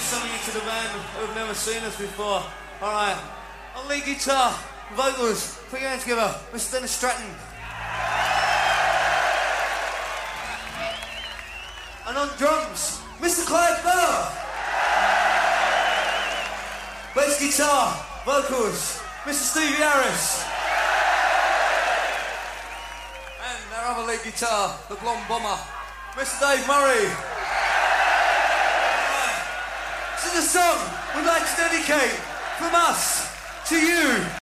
something into the band who've never seen us before. Alright, on lead guitar, vocals, put your hands together, Mr. Dennis Stratton. And on drums, Mr. Clive Bell. Bass guitar, vocals, Mr. Stevie Harris. And our other lead guitar, the blonde bomber, Mr. Dave Murray. This is a song we'd like to dedicate from us to you.